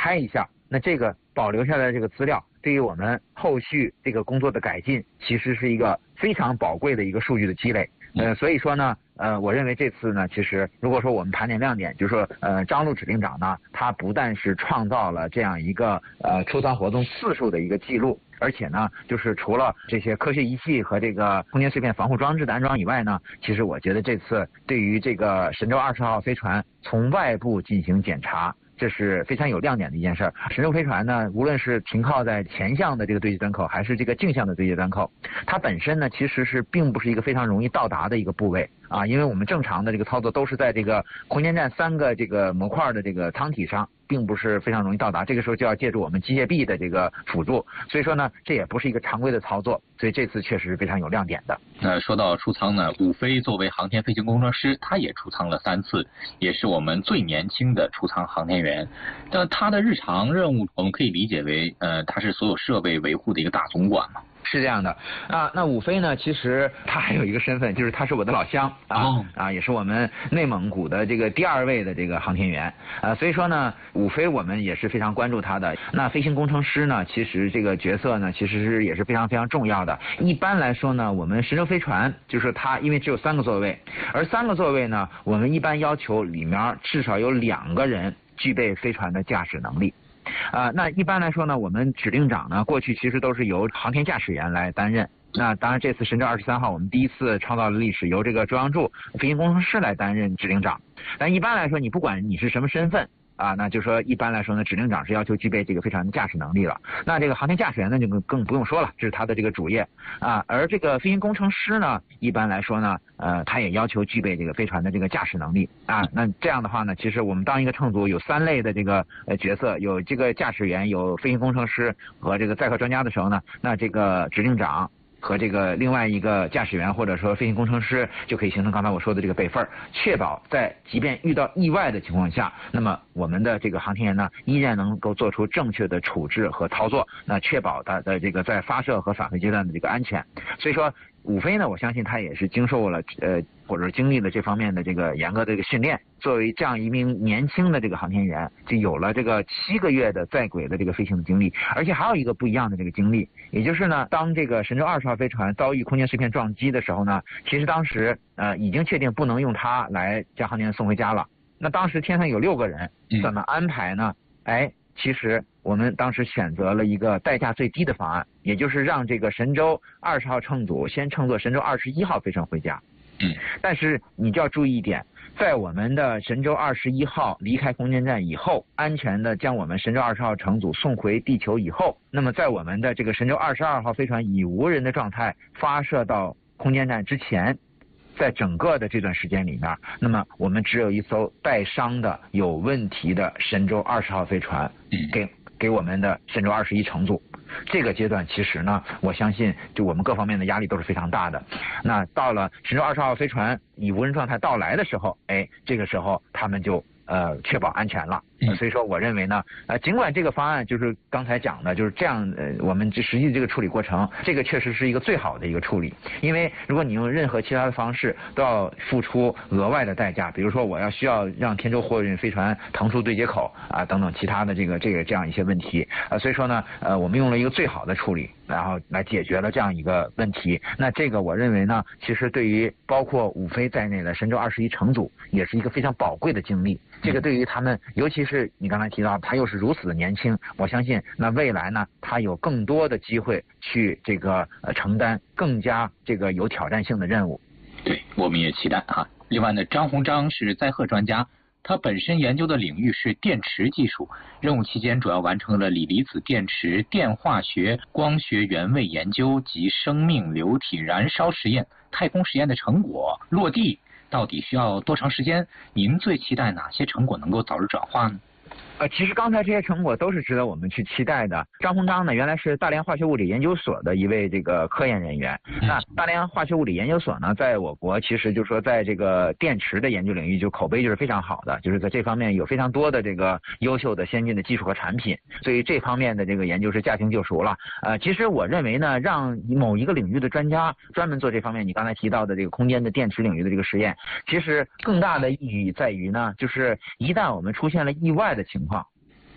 拍一下，那这个保留下来的这个资料，对于我们后续这个工作的改进，其实是一个非常宝贵的一个数据的积累。所以说呢，我认为这次呢，其实如果说我们盘点亮点，就是说，张路指令长呢，他不但是创造了这样一个出舱活动次数的一个记录，而且呢，就是除了这些科学仪器和这个空间碎片防护装置的安装以外呢，其实我觉得这次对于这个神舟20号飞船从外部进行检查，这是非常有亮点的一件事儿。神舟飞船呢，无论是停靠在前向的这个对接端口，还是这个径向的对接端口，它本身呢其实是并不是一个非常容易到达的一个部位啊，因为我们正常的这个操作都是在这个空间站3个这个模块的这个舱体上，并不是非常容易到达，这个时候就要借助我们机械臂的这个辅助，所以说呢，这也不是一个常规的操作，所以这次确实是非常有亮点的。 说到出舱呢，伍飞作为航天飞行工程师，他也出舱了3次，也是我们最年轻的出舱航天员。但他的日常任务，我们可以理解为，他是所有设备维护的一个大总管嘛。 是这样的啊，那伍飞呢，其实他还有一个身份，就是他是我的老乡也是我们内蒙古的这个第2位的这个航天员所以说呢，伍飞我们也是非常关注他的。那飞行工程师呢，其实这个角色呢，其实是也是非常非常重要的。一般来说呢，我们神舟飞船就是它，因为只有3个座位，而3个座位呢，我们一般要求里面至少有2个人具备飞船的驾驶能力。那一般来说呢，我们指令长呢，过去其实都是由航天驾驶员来担任。那当然，这次神舟23号我们第一次创造了历史，由这个周阳柱飞行工程师来担任指令长。但一般来说，你不管你是什么身份那就是说一般来说呢，指令长是要求具备这个飞船的驾驶能力了。那这个航天驾驶员呢，就更不用说了，这是他的这个主业而这个飞行工程师呢，一般来说呢，他也要求具备这个飞船的这个驾驶能力那这样的话呢，其实我们当一个乘组有3类的这个角色，有这个驾驶员，有飞行工程师和这个载荷专家的时候呢，那这个指令长和这个另外一个驾驶员或者说飞行工程师就可以形成刚才我说的这个备份，确保在即便遇到意外的情况下，那么我们的这个航天员呢依然能够做出正确的处置和操作，那确保它的这个在发射和返回阶段的这个安全。所以说伍飞呢，我相信他也是经受了或者经历了这方面的这个严格的这个训练，作为这样一名年轻的这个航天员，就有了这个7个月的在轨的这个飞行的经历。而且还有一个不一样的这个经历，也就是呢，当这个神舟20号飞船遭遇空间碎片撞击的时候呢，其实当时已经确定不能用它来将航天员送回家了。那当时天上有6个人，怎么安排呢？其实我们当时选择了一个代价最低的方案，也就是让这个神舟20号乘组先乘坐神舟21号飞船回家。但是你就要注意一点，在我们的神舟21号离开空间站以后，安全的将我们神舟20号乘组送回地球以后，那么在我们的这个神舟22号飞船以无人的状态发射到空间站之前，在整个的这段时间里面，那么我们只有一艘带伤的有问题的神舟20号飞船给我们的神舟21乘组。这个阶段其实呢，我相信就我们各方面的压力都是非常大的。那到了神舟20号飞船以无人状态到来的时候，这个时候他们就确保安全了。所以说我认为呢，尽管这个方案就是刚才讲的就是这样，我们实际这个处理过程，这个确实是一个最好的一个处理。因为如果你用任何其他的方式，都要付出额外的代价，比如说我需要让天舟货运飞船腾出对接口等等其他的这样一些问题所以说呢，我们用了一个最好的处理，然后来解决了这样一个问题。那这个我认为呢，其实对于包括伍飞在内的神舟21乘组也是一个非常宝贵的经历。这个对于他们，尤其是你刚才提到他又是如此的年轻，我相信那未来呢，他有更多的机会去这个承担更加这个有挑战性的任务。 对，我们也期待另外呢，张鸿章是载荷专家，他本身研究的领域是电池技术，任务期间主要完成了锂离子电池电化学、光学原位研究及生命流体燃烧实验、太空实验的成果落地。到底需要多长时间？您最期待哪些成果能够早日转化呢？ 其实刚才这些成果都是值得我们去期待的。张鸿章呢，原来是大连化学物理研究所的一位这个科研人员。那大连化学物理研究所呢，在我国其实就是说在这个电池的研究领域就口碑就是非常好的，就是在这方面有非常多的这个优秀的先进的技术和产品，所以这方面的这个研究是驾轻就熟了。其实我认为呢，让某一个领域的专家专门做这方面，你刚才提到的这个空间的电池领域的这个实验，其实更大的意义在于呢，就是一旦我们出现了意外的情况，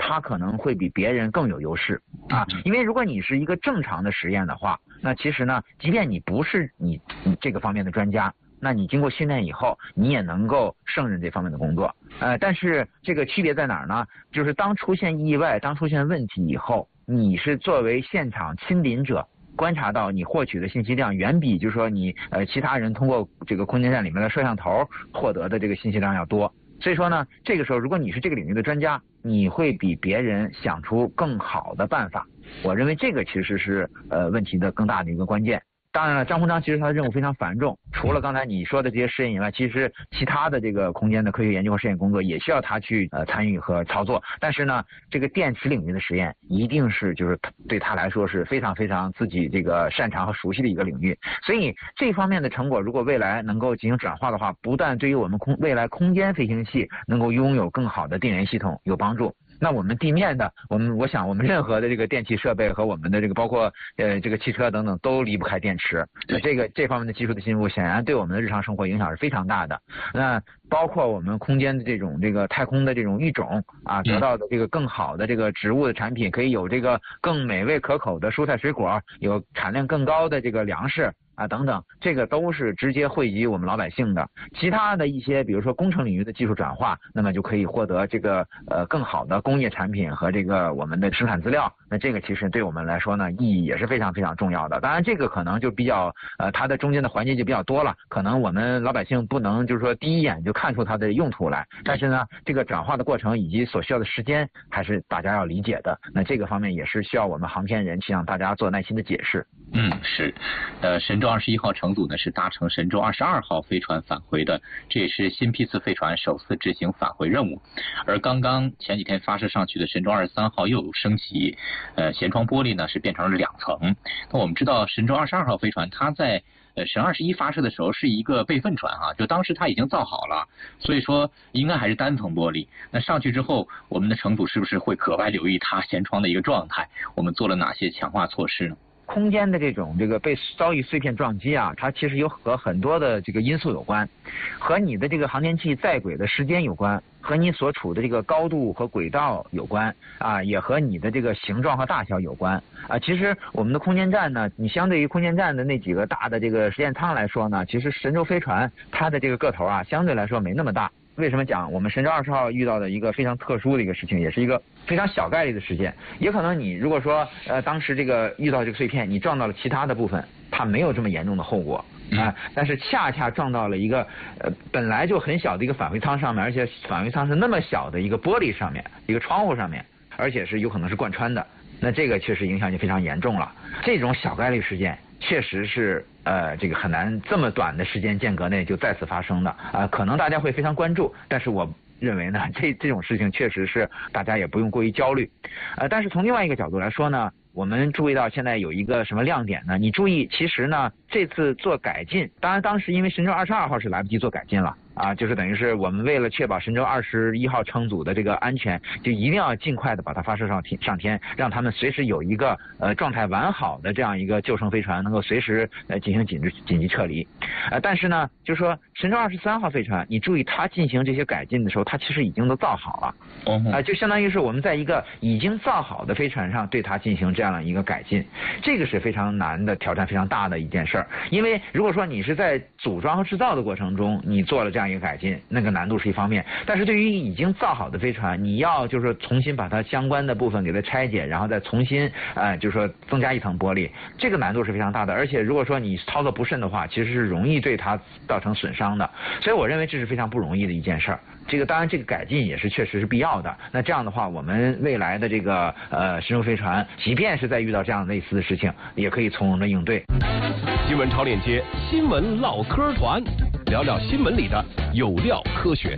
它可能会比别人更有优势啊。因为如果你是一个正常的实验的话，那其实呢，即便你不是你这个方面的专家，那你经过训练以后，你也能够胜任这方面的工作。但是这个区别在哪儿呢？就是当出现意外、当出现问题以后，你是作为现场亲临者，观察到你获取的信息量远比就是说你其他人通过这个空间站里面的摄像头获得的这个信息量要多。所以说呢，这个时候如果你是这个领域的专家，你会比别人想出更好的办法。我认为这个其实是问题的更大的一个关键。当然了，张鸿章其实他的任务非常繁重，除了刚才你说的这些实验以外，其实其他的这个空间的科学研究和实验工作也需要他去参与和操作。但是呢，这个电池领域的实验一定是就是对他来说是非常非常自己这个擅长和熟悉的一个领域。所以这方面的成果如果未来能够进行转化的话，不但对于我们未来空间飞行器能够拥有更好的电源系统有帮助，那我们地面的我想我们任何的这个电气设备和我们的这个包括这个汽车等等都离不开电池。这方面的技术的进步显然对我们的日常生活影响是非常大的。那包括我们空间的这个太空的这种育种啊，得到的这个更好的这个植物的产品，可以有这个更美味可口的蔬菜水果，有产量更高的这个粮食啊等等，这个都是直接惠及我们老百姓的。其他的一些比如说工程领域的技术转化，那么就可以获得这个更好的工业产品和这个我们的生产资料。那这个其实对我们来说呢，意义也是非常非常重要的。当然这个可能就比较它的中间的环节就比较多了，可能我们老百姓不能就是说第一眼就看出它的用途来，但是呢这个转化的过程以及所需要的时间还是大家要理解的。那这个方面也是需要我们航天人去让大家做耐心的解释。 是，神舟21号乘组呢是搭乘神舟22号飞船返回的，这也是新批次飞船首次执行返回任务。而刚刚前几天发射上去的神舟23号又有升级，舷窗玻璃呢是变成了2层。那我们知道神舟22号飞船它在神21发射的时候是一个备份船哈，就当时它已经造好了，所以说应该还是单层玻璃。那上去之后，我们的乘组是不是会格外留意它舷窗的一个状态？我们做了哪些强化措施呢？ 空间的这个被遭遇碎片撞击啊，它其实有和很多的这个因素有关，和你的这个航天器在轨的时间有关，和你所处的这个高度和轨道有关啊，也和你的这个形状和大小有关啊。其实我们的空间站呢，你相对于空间站的那几个大的这个实验舱来说呢，其实神舟飞船它的这个个头啊，相对来说没那么大。为什么讲我们神舟20号遇到的一个非常特殊的一个事情，也是一个非常小概率的事件？也可能你如果说当时这个遇到这个碎片，你撞到了其他的部分，它没有这么严重的后果啊，但是恰恰撞到了一个本来就很小的一个返回舱上面，而且返回舱是那么小的一个玻璃上面，一个窗户上面，而且是有可能是贯穿的，那这个确实影响就非常严重了。这种小概率事件确实是这个很难这么短的时间间隔内就再次发生的可能大家会非常关注，但是我认为呢，这种事情确实是大家也不用过于焦虑但是从另外一个角度来说呢，我们注意到现在有一个什么亮点呢？你注意，其实呢这次做改进，当然当时因为神舟22号是来不及做改进了就是等于是我们为了确保神舟21号乘组的这个安全，就一定要尽快的把它发射上天，让他们随时有一个状态完好的这样一个救生飞船能够随时进行紧急撤离但是呢就是说神舟23号飞船，你注意它进行这些改进的时候，它其实已经都造好了就相当于是我们在一个已经造好的飞船上对它进行这样一个改进，这个是非常难的挑战，非常大的一件事儿。因为如果说你是在组装和制造的过程中你做了这样一个改进，那个难度是一方面，但是对于已经造好的飞船，你要就是重新把它相关的部分给它拆解，然后再重新就是说增加一层玻璃，这个难度是非常大的。而且如果说你操作不慎的话，其实是容易对它造成损伤的。所以我认为这是非常不容易的一件事儿。这个当然这个改进也是确实是必要的。那这样的话，我们未来的这个神舟飞船，即便是在遇到这样类似的事情，也可以从容的应对。 新闻超链接，新闻唠嗑团，聊聊新闻里的有料科学。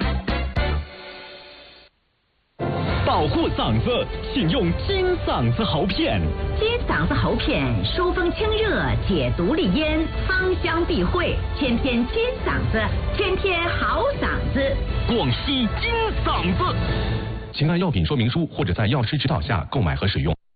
保护嗓子，请用金嗓子喉片。 金嗓子喉片疏风清热，解毒利咽，芳香避秽，天天金嗓子，天天好嗓子。 广西金嗓子。 请按药品说明书或者在药师指导下购买和使用。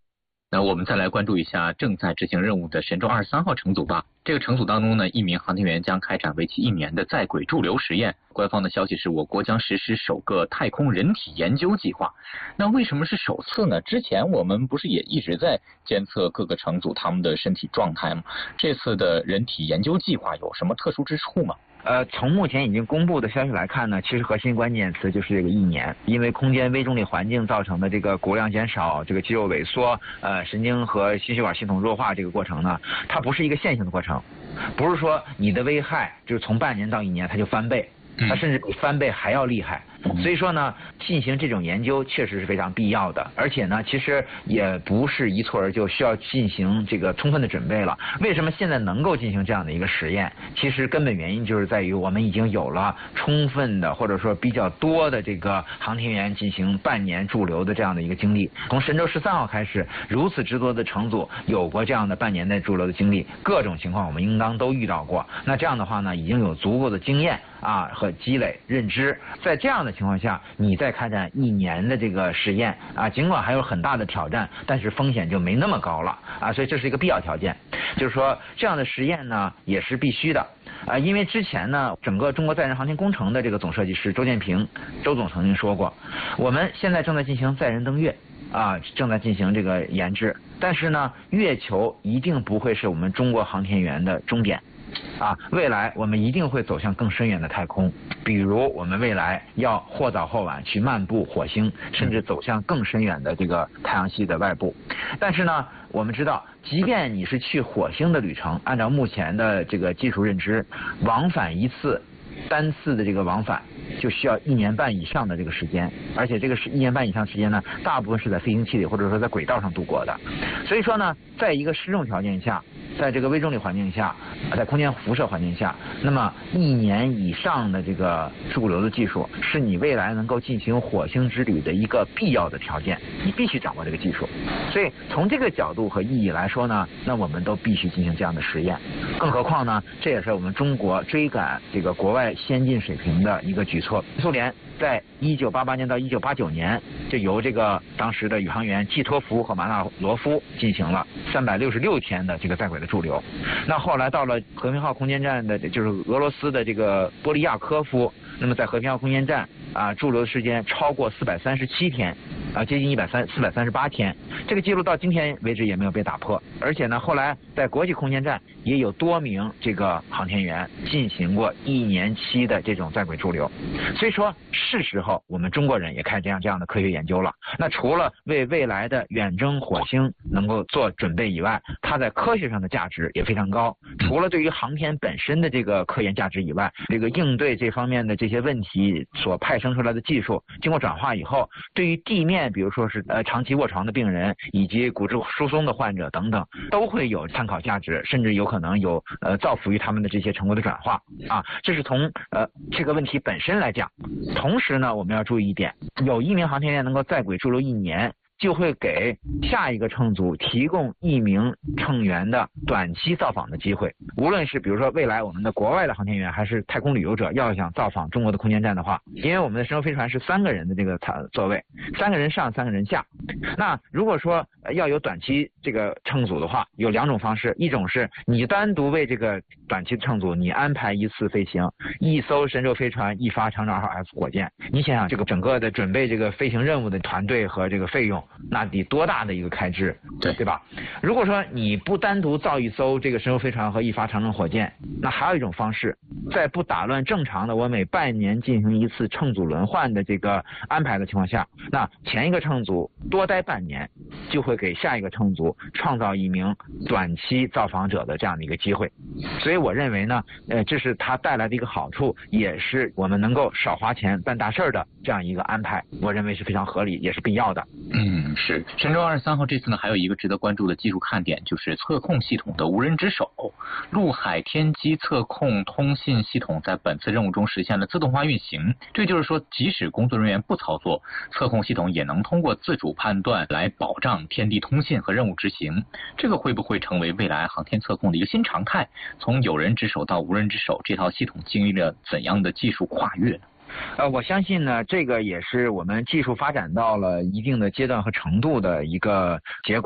那我们再来关注一下正在执行任务的神舟23号乘组吧。这个乘组当中呢，1名航天员将开展为期1年的在轨驻留实验。官方的消息是我国将实施首个太空人体研究计划。那为什么是首次呢？之前我们不是也一直在监测各个乘组他们的身体状态吗？这次的人体研究计划有什么特殊之处吗？ 从目前已经公布的消息来看呢，其实核心关键词就是这个1年，因为空间微重力环境造成的这个骨量减少、这个肌肉萎缩、神经和心血管系统弱化这个过程呢，它不是一个线性的过程，不是说你的危害就是从半年到1年它就翻倍，它甚至比翻倍还要厉害。所以说呢，进行这种研究确实是非常必要的，而且呢，其实也不是一蹴而就，需要进行这个充分的准备了。为什么现在能够进行这样的一个实验？其实根本原因就是在于我们已经有了充分的或者说比较多的这个航天员进行半年驻留的这样的一个经历。从神舟13号开始，如此之多的乘组有过这样的半年内驻留的经历，各种情况我们应当都遇到过。那这样的话呢，已经有足够的经验和积累认知，在这样的情况下，你再开展1年的这个实验尽管还有很大的挑战，但是风险就没那么高了所以这是一个必要条件。就是说这样的实验呢也是必须的因为之前呢，整个中国载人航天工程的这个总设计师周建平周总曾经说过，我们现在正在进行载人登月正在进行这个研制，但是呢，月球一定不会是我们中国航天员的终点未来我们一定会走向更深远的太空，比如我们未来要或早或晚去漫步火星，甚至走向更深远的这个太阳系的外部。但是呢，我们知道，即便你是去火星的旅程，按照目前的这个技术认知，往返一次单次的这个往返就需要1年半以上的这个时间，而且这个1年半以上时间呢，大部分是在飞行器里或者说在轨道上度过的。所以说呢，在一个失重条件下，在这个微重力环境下，在空间辐射环境下，那么1年以上的这个驻留的技术是你未来能够进行火星之旅的一个必要的条件，你必须掌握这个技术。所以从这个角度和意义来说呢，那我们都必须进行这样的实验。更何况呢，这也是我们中国追赶这个国外先进水平的一个举措。苏联在1988年到1989年就由这个当时的宇航员季托夫和马纳罗夫进行了366天的这个在轨的驻留。那后来到了和平号空间站的，就是俄罗斯的这个波利亚科夫，那么在和平号空间站驻留的时间超过437天接近438天，这个记录到今天为止也没有被打破。而且呢，后来在国际空间站也有多名这个航天员进行过1年期的这种在轨驻留。所以说是时候我们中国人也开始这样的科学研究了。那除了为未来的远征火星能够做准备以外，它在科学上的价值也非常高。除了对于航天本身的这个科研价值以外，这个应对这方面的这些问题所派生出来的技术经过转化以后，对于地面比如说是长期卧床的病人以及骨质疏松的患者等等，都会有参考价值，甚至有可能有造福于他们的这些成果的转化这是从这个问题本身来讲。同时呢，我们要注意一点，有1名航天员能够在轨驻留1年，就会给下一个乘组提供1名乘员的短期造访的机会。无论是比如说未来我们的国外的航天员还是太空旅游者要想造访中国的空间站的话，因为我们的神舟飞船是3个人的这个座位，3个人上3个人下。那如果说要有短期这个乘组的话，有2种方式，一种是你单独为这个短期乘组你安排1次飞行，1艘神舟飞船1发长征2号 F 火箭，你想想这个整个的准备这个飞行任务的团队和这个费用，那得多大的一个开支，对吧？如果说你不单独造1艘这个神舟飞船和1发长征火箭，那还有一种方式，在不打乱正常的我每半年进行1次乘组轮换的这个安排的情况下，那前一个乘组多待半年，就会给下一个乘组创造1名短期造访者的这样的一个机会。所以我认为呢，这是它带来的一个好处，也是我们能够少花钱办大事的这样一个安排，我认为是非常合理，也是必要的。 是神舟23号这次呢，还有一个值得关注的技术看点，就是测控系统的无人值守。陆海天基测控通信系统在本次任务中实现了自动化运行，这就是说，即使工作人员不操作，测控系统也能通过自主判断来保障天地通信和任务执行。这个会不会成为未来航天测控的一个新常态？从有人值守到无人值守，这套系统经历了怎样的技术跨越呢？ 我相信呢，这个也是我们技术发展到了一定的阶段和程度的一个结果。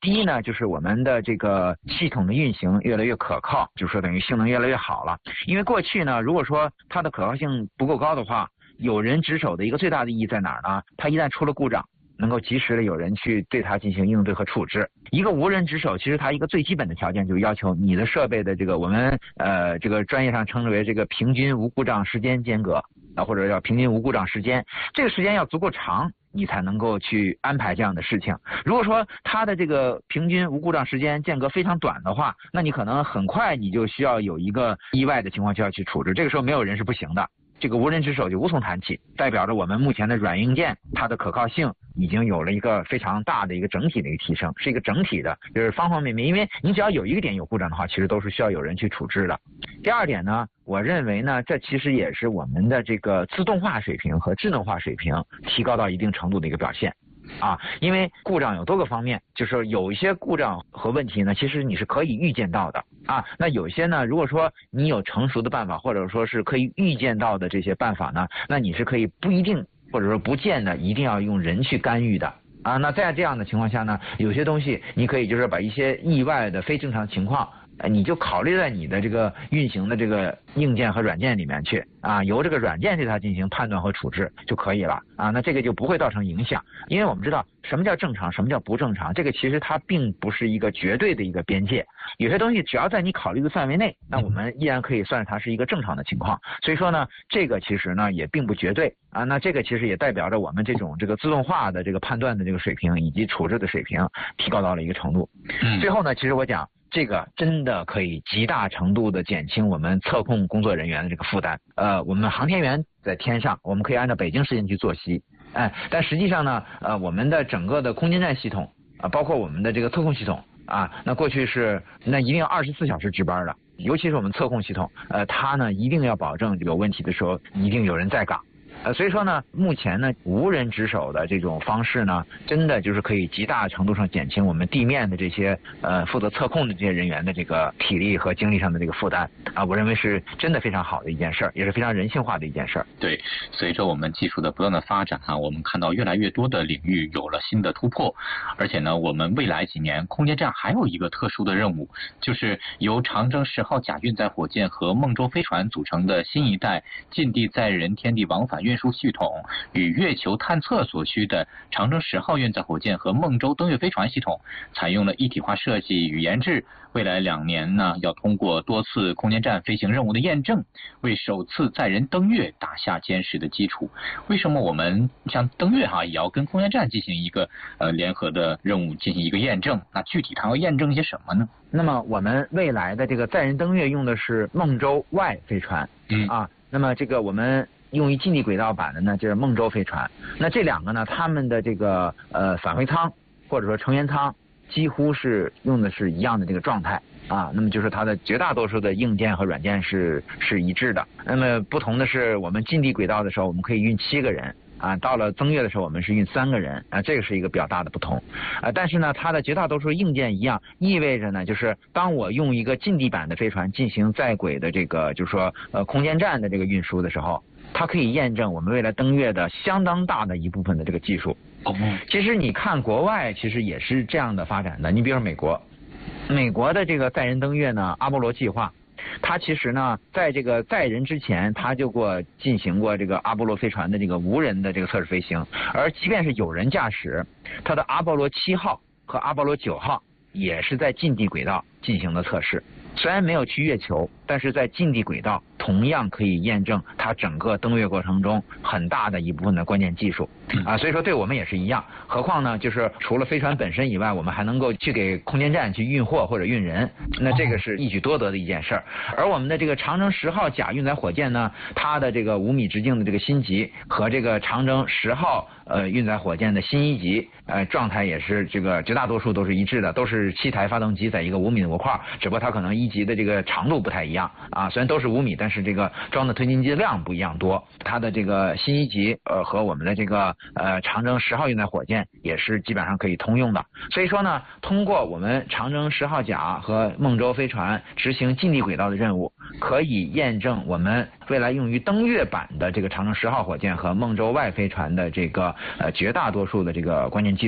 第一呢，就是我们的这个系统的运行越来越可靠，就是说等于性能越来越好了。因为过去呢，如果说它的可靠性不够高的话，有人值守的一个最大的意义在哪儿呢？它一旦出了故障，能够及时的有人去对它进行应对和处置。一个无人值守，其实它一个最基本的条件就是要求你的设备的这个我们这个专业上称之为这个平均无故障时间间隔啊，或者叫平均无故障时间，这个时间要足够长，你才能够去安排这样的事情。如果说它的这个平均无故障时间间隔非常短的话，那你可能很快你就需要有一个意外的情况就要去处置，这个时候没有人是不行的。这个无人值守就无从谈起，代表着我们目前的软硬件它的可靠性已经有了一个非常大的一个整体的一个提升，是一个整体的，就是方方面面。因为你只要有一个点有故障的话，其实都是需要有人去处置的。第二点呢，我认为呢，这其实也是我们的这个自动化水平和智能化水平提高到一定程度的一个表现。因为故障有多个方面，就是有一些故障和问题呢，其实你是可以预见到的那有些呢，如果说你有成熟的办法，或者说是可以预见到的这些办法呢，那你是可以不一定或者说不见得一定要用人去干预的那在这样的情况下呢，有些东西你可以就是把一些意外的非正常情况你就考虑在你的这个运行的这个硬件和软件里面去由这个软件对它进行判断和处置就可以了那这个就不会造成影响。因为我们知道什么叫正常，什么叫不正常，这个其实它并不是一个绝对的一个边界，有些东西只要在你考虑的范围内，那我们依然可以算是它是一个正常的情况。所以说呢，这个其实呢也并不绝对那这个其实也代表着我们这个自动化的这个判断的这个水平以及处置的水平提高到了一个程度。最后呢，其实我讲这个真的可以极大程度的减轻我们测控工作人员的这个负担。我们航天员在天上，我们可以按照北京时间去作息，但实际上呢，我们的整个的空间站系统包括我们的这个测控系统那过去是那一定要24小时值班的，尤其是我们测控系统，它呢一定要保证有问题的时候一定有人在岗。所以说呢，目前呢，无人值守的这种方式呢，真的就是可以极大程度上减轻我们地面的这些负责测控的这些人员的这个体力和精力上的这个负担我认为是真的非常好的一件事儿，也是非常人性化的一件事儿。 对，随着我们技术的不断的发展我们看到越来越多的领域有了新的突破，而且呢，我们未来几年空间站还有一个特殊的任务，就是由长征10号甲运载火箭和梦舟飞船组成的新一代近地载人天地往返运输系统，与月球探测所需的长征10号运载火箭和梦舟登月飞船系统采用了一体化设计与研制，未来2年呢，要通过多次空间站飞行任务的验证，为首次载人登月打下坚实的基础。为什么我们像登月也要跟空间站进行一个联合的任务进行一个验证？那具体它要验证些什么呢？ 那么我们未来的这个载人登月用的是梦舟 Y 飞船那么这个我们用于近地轨道版的呢就是梦舟飞船。那这两个呢，他们的这个返回舱或者说成员舱几乎是用的是一样的这个状态那么就是它的绝大多数的硬件和软件是一致的。那么不同的是，我们近地轨道的时候我们可以运7个人到了登月的时候我们是运3个人这个是一个比较大的不同但是呢，它的绝大多数硬件一样，意味着呢，就是当我用一个近地版的飞船进行在轨的这个就是说空间站的这个运输的时候，它可以验证我们未来登月的相当大的一部分的这个技术。其实你看国外其实也是这样的发展的，你比如说美国的这个载人登月呢，阿波罗计划，它其实呢在这个载人之前，它就进行过这个阿波罗飞船的这个无人的这个测试飞行，而即便是有人驾驶，它的阿波罗7号和阿波罗9号也是在近地轨道进行的测试。虽然没有去月球，但是在近地轨道同样可以验证它整个登月过程中很大的一部分的关键技术所以说对我们也是一样。何况呢，就是除了飞船本身以外，我们还能够去给空间站去运货或者运人，那这个是一举多得的一件事儿。而我们的这个长征10号甲运载火箭呢，它的这个5米直径的这个新级和这个长征10号运载火箭的新1级状态也是这个绝大多数都是一致的，都是7台发动机在一个5米的模块，只不过它可能1级的这个长度不太一样虽然都是5米，但是这个装的推进剂量不一样多。它的这个新1级和我们的这个长征10号运载火箭也是基本上可以通用的。所以说呢，通过我们长征10号甲和梦舟飞船执行近地轨道的任务，可以验证我们未来用于登月版的这个长征10号火箭和梦舟 Y 飞船的这个绝大多数的这个关键技术。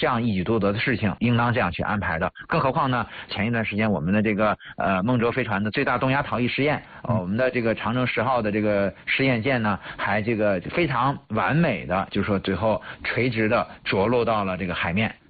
这样一举多得的事情应当这样去安排的。更何况呢，前一段时间我们的这个孟州飞船的最大动压逃逸试验，我们的这个长征10号的这个试验舰呢，还这个非常完美的，就是说最后垂直的着陆到了这个海面。